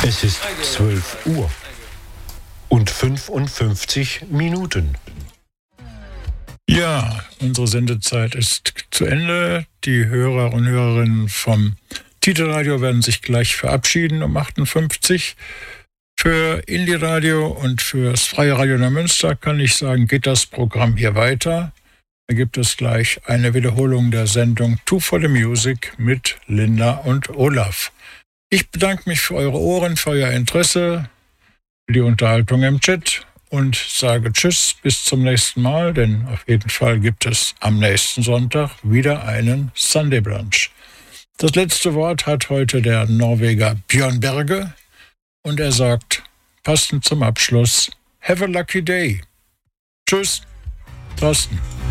Es ist 12 Uhr und 55 Minuten. Ja, unsere Sendezeit ist zu Ende. Die Hörer und Hörerinnen vom Titelradio werden sich gleich verabschieden um 58. Für Indie Radio und für das Freie Radio Neumünster kann ich sagen, geht das Programm hier weiter. Da gibt es gleich eine Wiederholung der Sendung Two for the Music mit Linda und Olaf. Ich bedanke mich für eure Ohren, für euer Interesse, für die Unterhaltung im Chat und sage Tschüss, bis zum nächsten Mal, denn auf jeden Fall gibt es am nächsten Sonntag wieder einen Sunday Brunch. Das letzte Wort hat heute der Norweger Björn Berge und er sagt, passend zum Abschluss, have a lucky day. Tschüss, Thorsten.